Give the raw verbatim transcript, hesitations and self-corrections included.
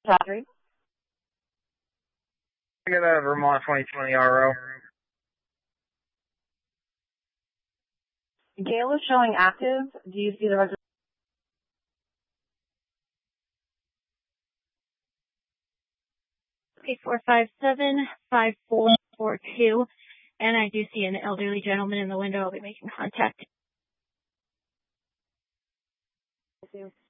Audrey. I got a Vermont twenty twenty R O. Gale is showing active. Do you see the register? Okay, four five seven five four four two, and I do see an elderly gentleman in the window. I'll be making contact. Thank you.